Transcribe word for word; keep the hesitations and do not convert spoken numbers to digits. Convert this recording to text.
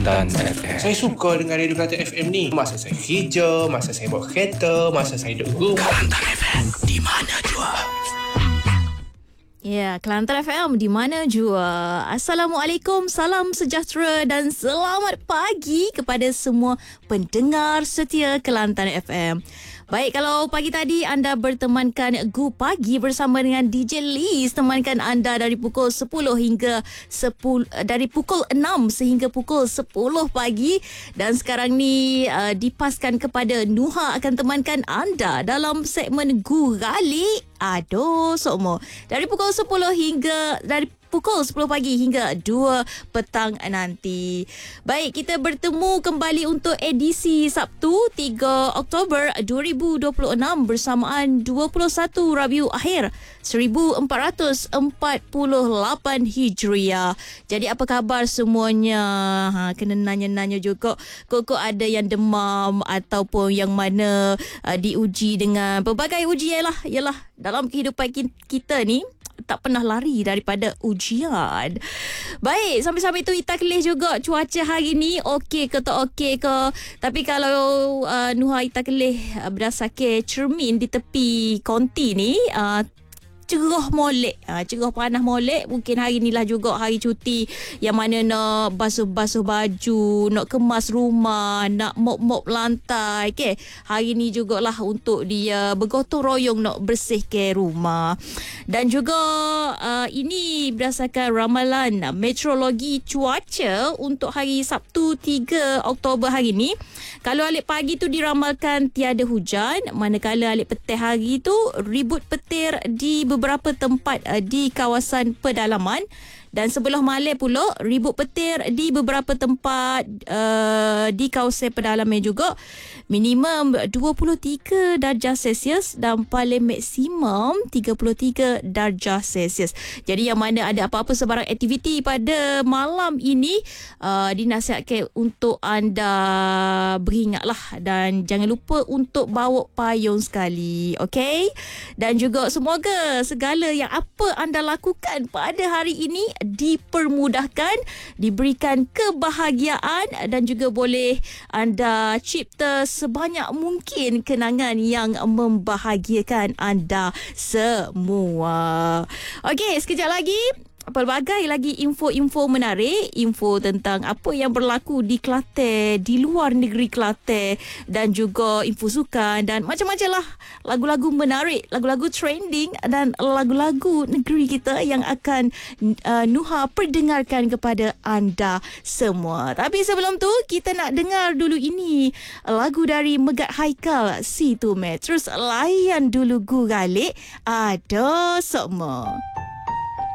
Kelantan F M. Saya suka dengan Radio Kelantan F M ni. Masa saya kerja, masa saya bawa kereta, masa saya duduk rumah. Kelantan F M, di mana jua? Ya, Kelantan F M di mana jua. Assalamualaikum, salam sejahtera dan selamat pagi kepada semua pendengar setia Kelantan F M. Baik, kalau pagi tadi anda bertemankan Gu Pagi bersama dengan D J Liz, temankan anda dari pukul sepuluh hingga sepuluh, dari pukul enam sehingga pukul sepuluh pagi, dan sekarang ni uh, dipaskan kepada Nuha akan temankan anda dalam segmen Gu Galik. Aduh, semua dari pukul sepuluh hingga dari pukul sepuluh pagi hingga dua petang nanti. Baik, kita bertemu kembali untuk edisi Sabtu tiga Oktober dua ribu dua puluh enam bersamaan dua puluh satu Rabiul Akhir seribu empat ratus empat puluh lapan Hijriah. Jadi apa khabar semuanya? Ha, kena nanya-nanya juga. Kok ada yang demam ataupun yang mana uh, diuji dengan pelbagai ujian lah. Yalah, dalam kehidupan kita ni tak pernah lari daripada ujian. Baik, sambil-sambil tu kita kelih juga cuaca hari ni okey ke tak okey ke. Tapi kalau uh, Nuha kita kelih uh, berdasarkan cermin di tepi konti ni, uh, cerah molek, ha, cerah panas molek. Mungkin hari ni lah juga hari cuti yang mana nak basuh-basuh baju, nak kemas rumah, nak mop-mop lantai, okay? Hari ni jugalah untuk dia bergotong royong nak bersihkan rumah. Dan juga uh, ini berdasarkan ramalan meteorologi cuaca untuk hari Sabtu tiga Oktober hari ni. Kalau alik pagi tu diramalkan tiada hujan, manakala alik petang hari tu ribut petir di beberapa tempat uh, di kawasan pedalaman. Dan sebelah malam pula ribut petir di beberapa tempat uh, di kawasan pedalaman juga. Minimum dua puluh tiga darjah Celsius dan paling maksimum tiga puluh tiga darjah Celsius. Jadi yang mana ada apa-apa sebarang aktiviti pada malam ini, uh, dinasihatkan untuk anda beringatlah dan jangan lupa untuk bawa payung sekali, okey? Dan juga semoga segala yang apa anda lakukan pada hari ini dipermudahkan, diberikan kebahagiaan dan juga boleh anda cipta sebanyak mungkin kenangan yang membahagiakan anda semua. Okey, sekejap lagi pelbagai lagi info-info menarik, info tentang apa yang berlaku di Kelantan, di luar negeri Kelantan, dan juga info sukan dan macam-macam lah, lagu-lagu menarik, lagu-lagu trending dan lagu-lagu negeri kita yang akan uh, Nuha perdengarkan kepada anda semua. Tapi sebelum tu kita nak dengar dulu ini lagu dari Megat Haikal, Si Tu Me. Terus layan dulu Gu Galik, ada semua.